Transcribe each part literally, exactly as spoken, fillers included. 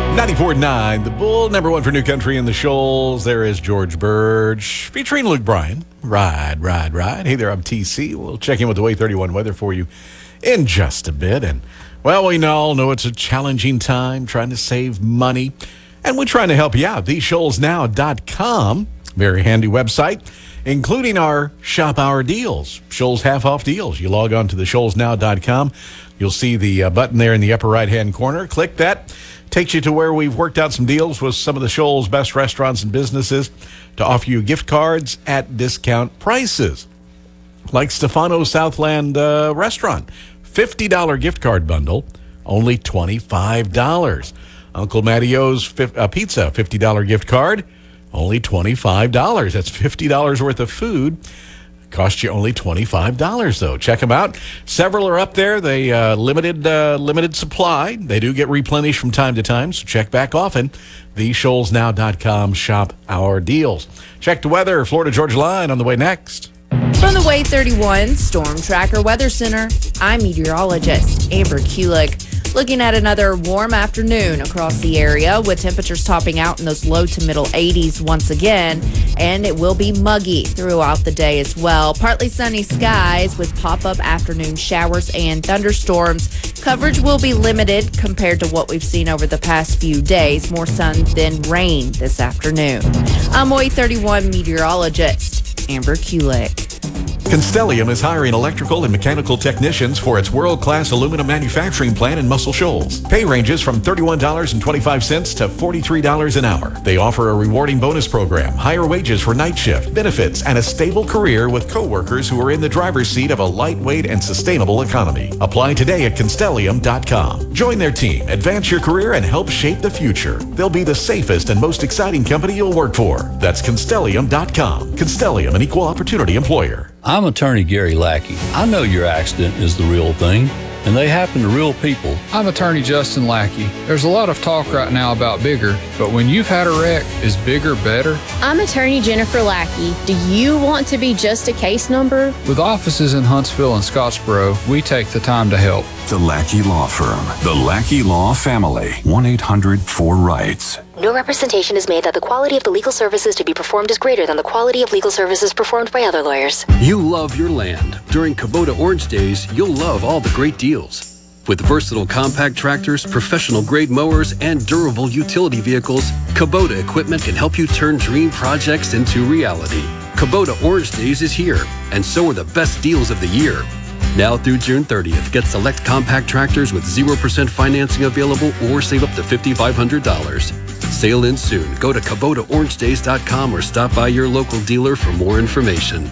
ninety-four point nine, The Bull, number one for New Country in the Shoals. There is George Burge featuring Luke Bryan. Ride, ride, ride. Hey there, I'm T C. We'll check in with the Way thirty-one weather for you in just a bit. And, well, we all know it's a challenging time trying to save money. And we're trying to help you out. the shoals now dot com, very handy website, including our Shop Hour deals, Shoals half-off deals. You log on to the shoals now dot com. You'll see the uh, button there in the upper right-hand corner. Click that. Takes you to where we've worked out some deals with some of the Shoals' best restaurants and businesses to offer you gift cards at discount prices. Like Stefano Southland uh, Restaurant, fifty dollars gift card bundle, only twenty-five dollars. Uncle Mattio's uh, Pizza, fifty dollars gift card, only twenty-five dollars. That's fifty dollars worth of food. Cost you only twenty-five dollars, though. Check them out. Several are up there. They uh, limited uh, limited supply. They do get replenished from time to time, so check back often. the shoals now dot com, Shop Our Deals. Check the weather. Florida Georgia Line on the way next. From the Way thirty-one Storm Tracker Weather Center, I'm meteorologist Amber Kulik. Looking at another warm afternoon across the area with temperatures topping out in those low to middle eighties once again, and it will be muggy throughout the day as well. Partly sunny skies with pop-up afternoon showers and thunderstorms. Coverage will be limited compared to what we've seen over the past few days. More sun than rain this afternoon. I'm Way thirty-one meteorologist Amber Kulik. Constellium is hiring electrical and mechanical technicians for its world-class aluminum manufacturing plant in Muscle Shoals. Pay ranges from thirty-one dollars and twenty-five cents to forty-three dollars an hour. They offer a rewarding bonus program, higher wages for night shift, benefits, and a stable career with coworkers who are in the driver's seat of a lightweight and sustainable economy. Apply today at constellium dot com. Join their team, advance your career, and help shape the future. They'll be the safest and most exciting company you'll work for. That's constellium dot com. Constellium, an equal opportunity employer. I'm attorney Gary Lackey. I know your accident is the real thing, and they happen to real people. I'm attorney Justin Lackey. There's a lot of talk right now about bigger, but when you've had a wreck, is bigger better? I'm attorney Jennifer Lackey. Do you want to be just a case number? With offices in Huntsville and Scottsboro, we take the time to help. The Lackey Law Firm. The Lackey Law Family. one eight hundred four rights. No representation is made that the quality of the legal services to be performed is greater than the quality of legal services performed by other lawyers. You love your land. During Kubota Orange Days, you'll love all the great deals. With versatile compact tractors, professional-grade mowers, and durable utility vehicles, Kubota equipment can help you turn dream projects into reality. Kubota Orange Days is here, and so are the best deals of the year. Now through June thirtieth, get select compact tractors with zero percent financing available or save up to five thousand five hundred dollars. Sale ends soon. Go to kubota orange days dot com or stop by your local dealer for more information.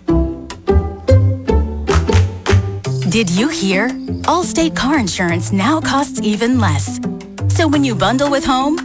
Did you hear? Allstate car insurance now costs even less. So when you bundle with home,